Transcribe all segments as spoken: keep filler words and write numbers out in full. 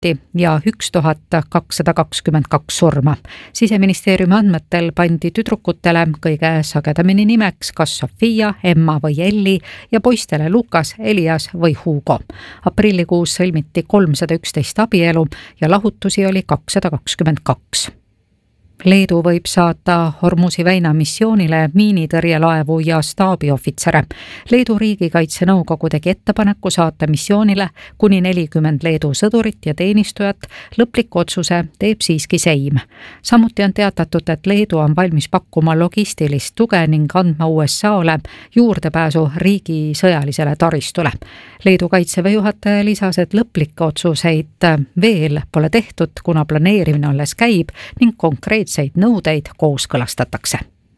sureti ja üks tuhat kakssada kakskümmend kaks surma. Siseministeeriumi andmetel pandi tüdrukutele kõige sagedamini nimeks kas Sofia, Emma või Elli ja poistele Lukas, Elias või Hugo. Aprillikuus sõlmiti kolmsada üksteist abielu ja lahutusi oli kakssada kakskümmend kaks. Leedu võib saata Hormuzi väina missioonile miinitõrjelaevu ja staabiohvitsere. Leedu riigikaitse nõukogu tegi ettepaneku saata missioonile kuni nelikümmend Leedu sõdurit ja teenistujat. Lõpliku otsuse teeb siiski Seim. Samuti on teatatud, et Leedu on valmis pakkuma logistilist tuge ning andma U S A-le juurdepääsu riigi sõjalisele taristule. Leedu kaitseväe juhataja lisas, et lõplikke otsuseid veel pole tehtud, kuna planeerimine alles käib ning konkreetselt nõudeid kooskõlastatakse.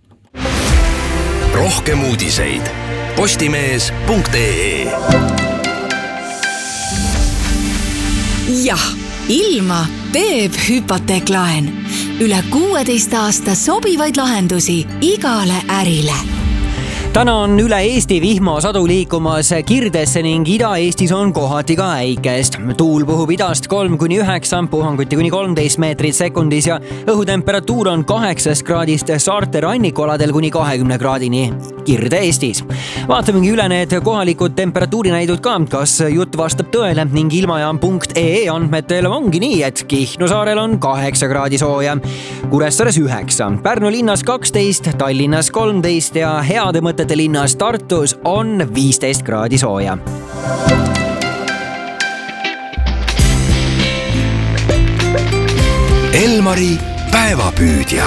Rohkem uudiseid postimees punkt ee. Jah, ilma teeb hüpoteeklaen. Üle kuueteist aasta sobivaid lahendusi igale ärile. Täna on üle Eesti vihmasadu liikumas Kirdesse ning Ida-Eestis on kohati ka äikest. Tuul puhub idast kolm kuni üheksa, puhanguti kuni kolmteist meetrit sekundis ja õhutemperatuur on kaheksast kraadist saarte rannikualadel kuni kahekümne kraadini Kirde-Eestis. Vaatamegi üle need kohalikud temperatuurinäidud ka, kas jutt vastab tõele ning ilmajaam punkt ee andmetel ongi nii, et Kihnu saarel on kaheksa kraadi sooja, Kuressaares üheksa, Pärnu linnas kaksteist, Tallinnas kolmteist ja heade mõtte linnas Tartus on viisteist kraadi sooja. Elmari päevapüüdja.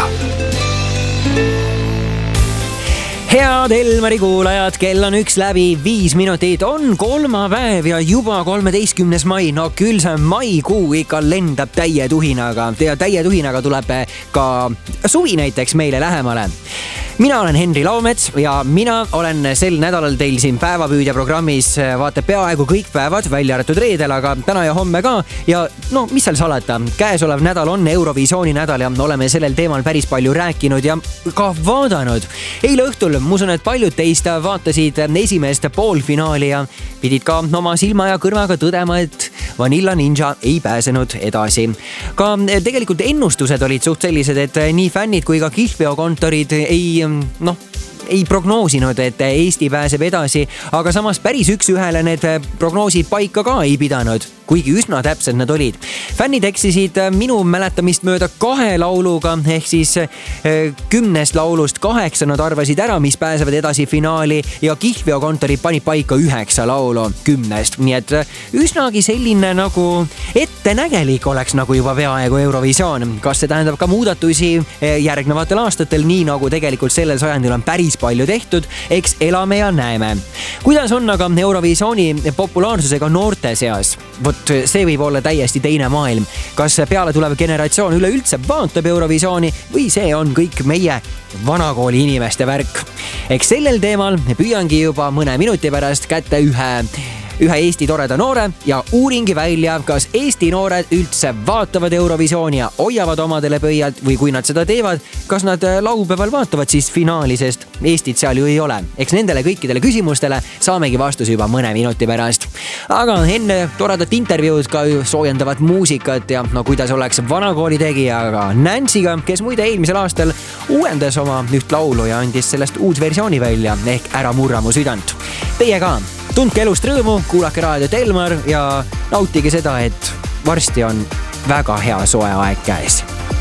Head Elmari kuulajad, kell on üks läbi viis minutit, on kolmapäev ja juba kolmeteistkümnes mai. No küll see maikuu ikka lendab täie tuhinaga ja täie tuhinaga tuleb ka suvi näiteks meile lähemale. Mina olen Henri Laumets ja mina olen sel nädalal teil siin päevapüüdja programmis vaata peaaegu kõik päevad, välja arvatud reedel, aga täna ja homme ka. Ja no, mis seal salata, käesolev nädal on Eurovisiooni nädal ja oleme sellel teemal päris palju rääkinud ja ka vaadanud. Eile õhtul, ma usun, et paljud teist vaatasid esimest poolfinaali ja pidid ka oma silma ja kõrvaga tõdema, et Vanilla Ninja ei pääsenud edasi. Ka tegelikult ennustused olid suht sellised, et nii fännid kui ka kihlveokontorid ei, noh, ei prognoosinud, et Eesti pääseb edasi, aga samas päris üks ühele need prognoosid paika ka ei pidanud, kuigi üsna täpsed nad olid. Fännid eksisid minu mäletamist mööda kahe lauluga, ehk siis kümnest laulust kaheksa nad arvasid ära, mis pääsevad edasi finaali ja kihlveokontori pani paika üheksa laulu kümnest. Nii et üsnagi selline nagu ettenägelik oleks nagu juba peaaegu Eurovisioon. Kas see tähendab ka muudatusi järgnevatel aastatel, nii nagu tegelikult sellel sajandil on päris palju tehtud, eks elame ja näeme. Kuidas on aga Eurovisiooni populaarsusega noorte seas? Vot see võib olla täiesti teine maailm. Kas peale tulev generatsioon üleüldse vaatab Eurovisiooni või see on kõik meie vanakooli inimeste värk? Eks sellel teemal püüangi juba mõne minuti pärast kätte ühe ühe Eesti toreda noore ja uuringi välja, kas Eesti noored üldse vaatavad Eurovisiooni ja hoiavad omadele pöialt või kui nad seda teevad, kas nad laupäeval vaatavad siis finaali, sest Eestit seal ju ei ole. Eks nendele kõikidele küsimustele saamegi vastuse juba mõne minuti pärast. Aga enne toredat intervjuud ka soojendavat muusikat ja no kuidas oleks vanakooli tegijaga Nancy'ga, kes muide eelmisel aastal uuendas oma üht laulu ja andis sellest uus versiooni välja ehk Ära murra mu südant. Teie ka. Tundke elust rõõmu, kuulake raadiot Elmar ja nautige seda, et varsti on väga hea soe aeg käes.